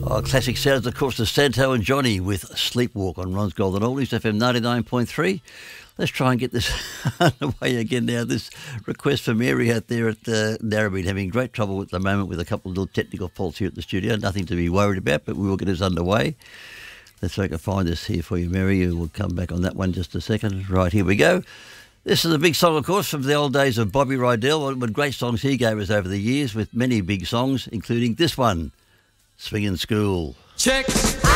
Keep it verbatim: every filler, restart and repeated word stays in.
Oh, classic sounds, of course, to Santo and Johnny with Sleepwalk on Ron's Golden Oldies, F M ninety-nine point three. Let's try and get this underway again now. This request from Mary out there at uh, Narrabeen, having great trouble at the moment with a couple of little technical faults here at the studio. Nothing to be worried about, but we will get us underway. Let's see if I can find this here for you, Mary. We'll come back on that one just a second. Right, here we go. This is a big song, of course, from the old days of Bobby Rydell. What great songs he gave us over the years, with many big songs, including this one, Swingin' School. Check.